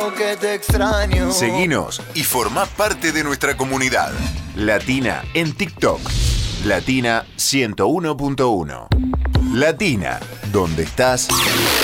lo que te extraño. Seguinos y formá parte de nuestra comunidad. Latina en TikTok. Latina 101.1. Latina, donde estás